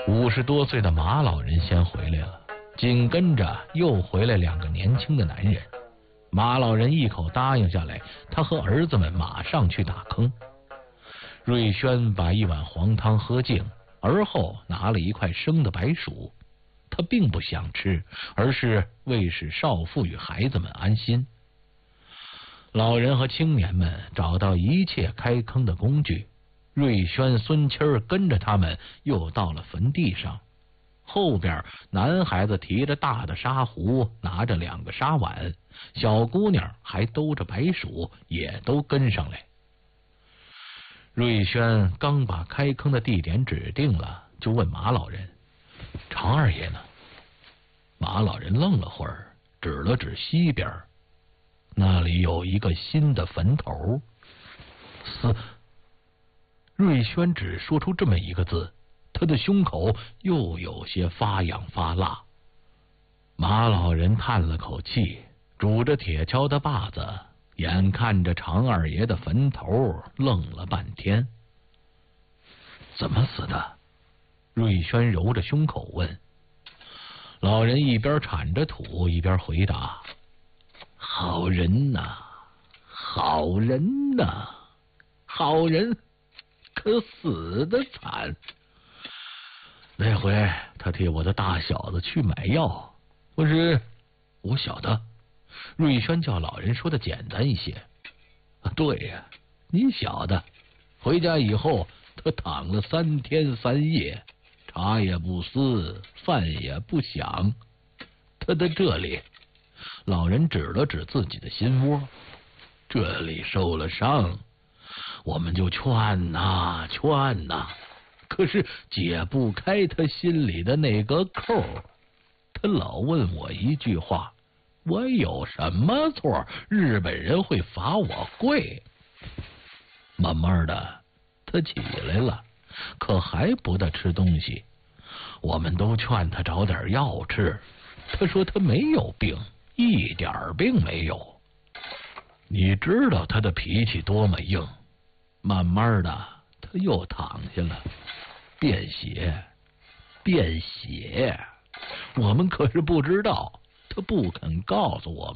50多岁的马老人先回来了，紧跟着又回来2个年轻的男人。马老人一口答应下来，他和儿子们马上去打坑。瑞轩把一碗黄汤喝净，而后拿了一块生的白薯。他并不想吃，而是为使少妇与孩子们安心。老人和青年们找到一切开坑的工具，瑞轩、孙七儿跟着他们又到了坟地上。后边男孩子提着大的沙壶，拿着2个沙碗，小姑娘还兜着白薯，也都跟上来。瑞轩刚把开坑的地点指定了，就问马老人：“常二爷呢？”马老人愣了会儿，指了指西边，那里有一个新的坟头。瑞轩只说出这么一个字，他的胸口又有些发痒发辣。马老人叹了口气，拄着铁锹的把子，眼看着常二爷的坟头，愣了半天。怎么死的？瑞轩揉着胸口问。老人一边铲着土一边回答：“好人呐，好人呐，好人，可死得惨。那回他替我的大小子去买药，我晓得。”瑞轩叫老人说的简单一些。对呀，你晓得。回家以后，他躺了3天3夜，茶也不思，饭也不想。他的这里，老人指了指自己的心窝，这里受了伤，我们就劝呐劝呐，可是解不开他心里的那个扣。他老问我一句话：我有什么错？日本人会罚我跪？慢慢的，他起来了，可还不得吃东西。我们都劝他找点药吃，他说他没有病，一点病没有。你知道他的脾气多么硬。慢慢的，他又躺下了，便血，我们可是不知道，他不肯告诉我们。